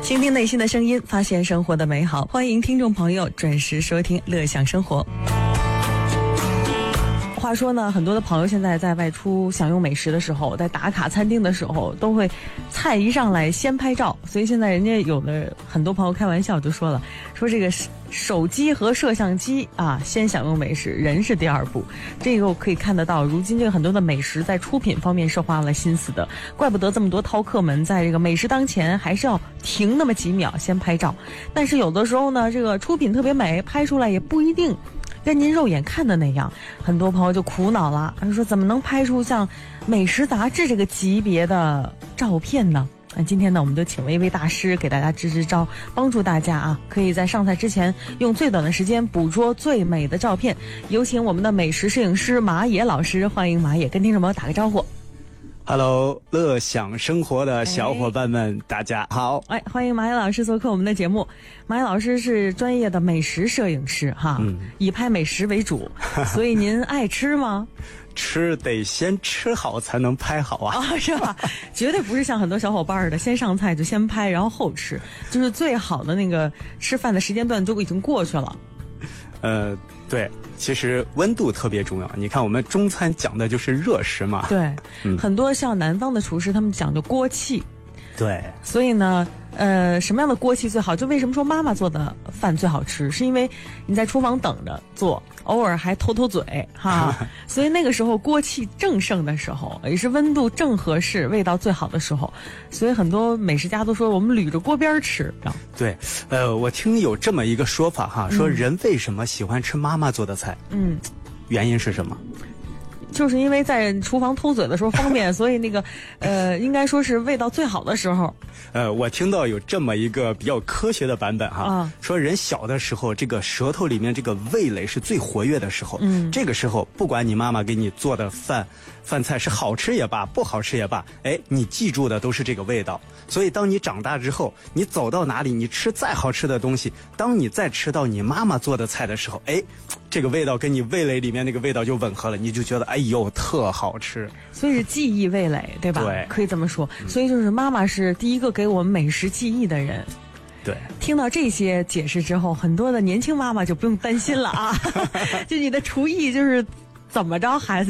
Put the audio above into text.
倾听内心的声音，发现生活的美好。欢迎听众朋友准时收听《乐享生活》。话说呢，很多的朋友现在在外出享用美食的时候，在打卡餐厅的时候，都会菜一上来先拍照。所以现在人家有的很多朋友开玩笑就说了，说这个手机和摄像机啊，先享用美食，人是第二步。这个可以看得到，如今这个很多的美食在出品方面是花了心思的，怪不得这么多饕客们在这个美食当前还是要停那么几秒先拍照。但是有的时候呢，这个出品特别美，拍出来也不一定跟您肉眼看的那样，很多朋友就苦恼了，说怎么能拍出像美食杂志这个级别的照片呢？今天呢，我们就请了一位大师给大家支支招，帮助大家啊，可以在上菜之前用最短的时间捕捉最美的照片。有请我们的美食摄影师马野老师，欢迎马野跟听众朋友打个招呼。 Hello， 乐享生活的小伙伴们，大家好！ 欢迎马野老师做客我们的节目。马野老师是专业的美食摄影师哈，以拍美食为主，所以您爱吃吗？ 吃得先吃好才能拍好啊！ 是吧？绝对不是像很多小伙伴的，先上菜就先拍，然后后吃，就是最好的那个吃饭的时间段都已经过去了。 对，其实温度特别重要。你看，我们中餐讲的就是热食嘛。 对，很多像南方的厨师，他们讲究锅气。 对， 所以呢，什么样的锅气最好？就为什么说妈妈做的饭最好吃？是因为你在厨房等着做，偶尔还偷偷嘴哈。所以那个时候锅气正盛的时候，也是温度正合适、味道最好的时候。所以很多美食家都说我们捋着锅边吃。 对，我听有这么一个说法哈，说人为什么喜欢吃妈妈做的菜？原因是什么？ 就是因为在厨房偷嘴的时候方便，所以那个应该说是味道最好的时候。 我听到有这么一个比较科学的版本哈，说人小的时候，这个舌头里面这个味蕾是最活跃的时候。这个时候不管你妈妈给你做的饭菜是好吃也罢，不好吃也罢，你记住的都是这个味道。所以当你长大之后，你走到哪里，你吃再好吃的东西，当你再吃到你妈妈做的菜的时候，这个味道跟你味蕾里面那个味道就吻合了，你就觉得哎呦特好吃。 所以是记忆味蕾，对吧？ 对， 可以这么说。所以就是妈妈是第一个给我们美食记忆的人。 对， 听到这些解释之后，很多的年轻妈妈就不用担心了啊，就你的厨艺就是怎么着孩子